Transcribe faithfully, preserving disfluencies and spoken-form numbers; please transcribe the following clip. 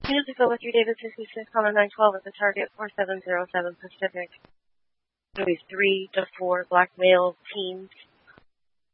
Unit to go with you, David sixty-six, caller nine twelve at the target four seven zero seven Pacific. Louis three to four black male teens